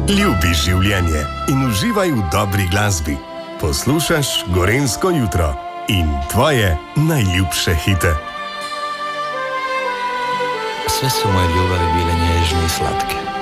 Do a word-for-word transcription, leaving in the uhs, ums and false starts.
Ljubi življenje in uživaj v dobri glasbi. Poslušaš Gorenjsko jutro in tvoje najljubše hite. Sve su moje ljubavi bile nježne i slatke.